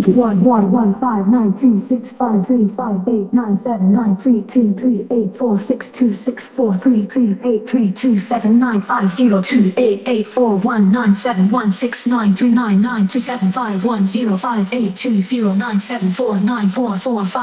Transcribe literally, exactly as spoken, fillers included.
one one one five nine two six five three five eight nine seven nine three two three eight four six two six four three three eight three two seven nine five zero two eight eight four one nine seven one six nine two nine nine two seven five one zero five eight two zero nine seven four nine four four five